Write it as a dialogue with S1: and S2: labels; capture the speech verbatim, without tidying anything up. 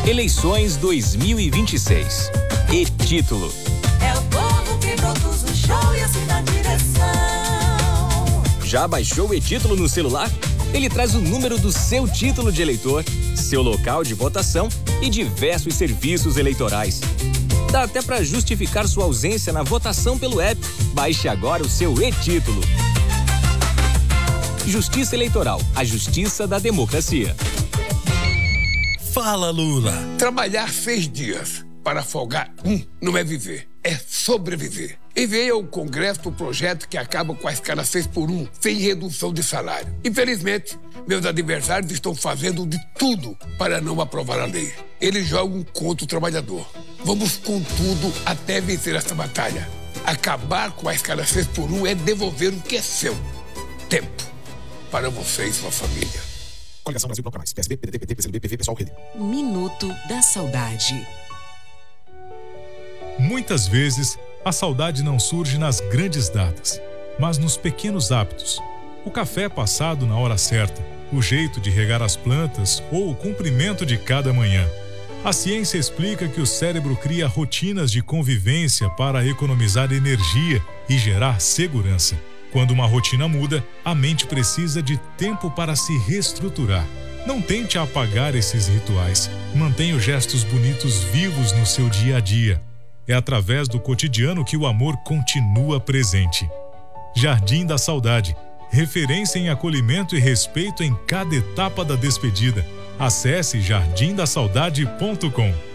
S1: Eleições dois mil e vinte e seis. E-Título.
S2: É o povo que produz o show e assim na direção.
S1: Já baixou o E-Título no celular? Ele traz o número do seu título de eleitor, seu local de votação e diversos serviços eleitorais. Dá até para justificar sua ausência na votação pelo app. Baixe agora o seu E-Título. Justiça Eleitoral, a justiça da democracia.
S3: Fala, Lula.
S4: Trabalhar seis dias para folgar um não é viver, é sobreviver. Enviei ao Congresso o projeto que acaba com a escala seis por um, sem redução de salário. Infelizmente, meus adversários estão fazendo de tudo para não aprovar a lei. Eles jogam contra o trabalhador. Vamos com tudo até vencer essa batalha. Acabar com a escala seis por um é devolver o que é seu. Tempo. Para você e sua família.
S5: Coligação Brasil Bloco Mais. P S B, P D T, P T, P C B, P V, Pessoal, Rede.
S6: Minuto da Saudade.
S7: Muitas vezes, a saudade não surge nas grandes datas, mas nos pequenos hábitos. O café passado na hora certa, o jeito de regar as plantas ou o cumprimento de cada manhã. A ciência explica que o cérebro cria rotinas de convivência para economizar energia e gerar segurança. Quando uma rotina muda, a mente precisa de tempo para se reestruturar. Não tente apagar esses rituais. Mantenha os gestos bonitos vivos no seu dia a dia. É através do cotidiano que o amor continua presente. Jardim da Saudade. Referência em acolhimento e respeito em cada etapa da despedida. Acesse jardim da saudade ponto com.